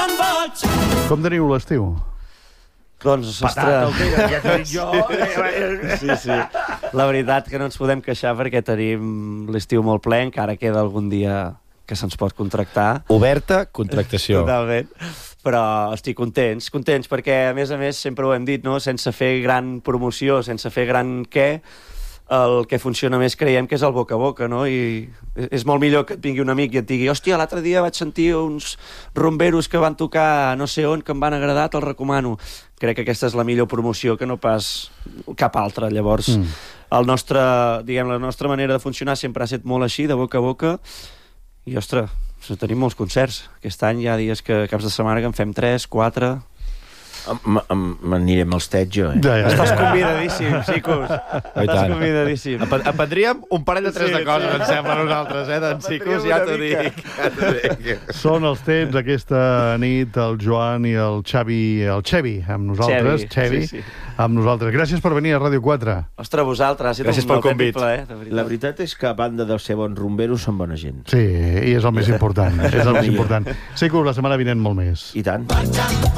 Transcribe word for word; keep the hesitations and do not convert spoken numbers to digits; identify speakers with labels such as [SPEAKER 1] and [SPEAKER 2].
[SPEAKER 1] me'n vaig.
[SPEAKER 2] Com teniu l'estiu?
[SPEAKER 3] Doncs,
[SPEAKER 4] Patata,
[SPEAKER 3] ostres...
[SPEAKER 4] ja t'ho dic jo.
[SPEAKER 3] Sí, sí. La veritat que no ens podem queixar perquè tenim l'estiu molt ple, encara queda algun dia que se'ns pot contractar.
[SPEAKER 4] Oberta, contractació.
[SPEAKER 3] Totalment. Però estic contents, contents, perquè a més a més sempre ho hem dit, no? Sense fer gran promoció, sense fer gran què, el que funciona més creiem que és el boca a boca, no? I és molt millor que et vingui un amic i et digui hòstia, l'altre dia vaig sentir uns rumberos que van tocar no sé on, que em van agradar, te'l recomano. Crec que aquesta és la millor promoció que no pas cap altra. Llavors, mm. el nostre, diguem, la nostra manera de funcionar sempre ha estat molt així, de boca a boca, i, ostres, tenim molts concerts. Aquest any hi ha dies que caps de setmana que en fem tres, quatre...
[SPEAKER 4] M'anirem als Tet, jo, eh?
[SPEAKER 2] Ja, ja.
[SPEAKER 3] Estàs convidadíssim, Cicos. Estàs convidadíssim.
[SPEAKER 4] Aprendríem un parell de tres
[SPEAKER 3] Sí,
[SPEAKER 4] de coses,
[SPEAKER 3] sí.
[SPEAKER 4] em sembla, a nosaltres, eh? D'en Cicos, ja t'ho dic. Ja t'ho dic.
[SPEAKER 2] Són els temps aquesta nit, el Joan i el Xavi, el Xevi, amb nosaltres,
[SPEAKER 3] Xevi,
[SPEAKER 2] Xevi,
[SPEAKER 3] sí, sí.
[SPEAKER 2] amb nosaltres. Gràcies per venir a Ràdio quatre.
[SPEAKER 3] Ostres, vosaltres, ha sigut
[SPEAKER 4] Gràcies
[SPEAKER 3] un
[SPEAKER 4] pel
[SPEAKER 3] autèntic
[SPEAKER 4] convit.
[SPEAKER 3] plaer, de veritat.
[SPEAKER 4] La veritat és que, a banda de ser bons rumberos, són bona gent.
[SPEAKER 2] Sí, i és el més important, és el més important. Cicos, la setmana vinent molt més.
[SPEAKER 4] I tant.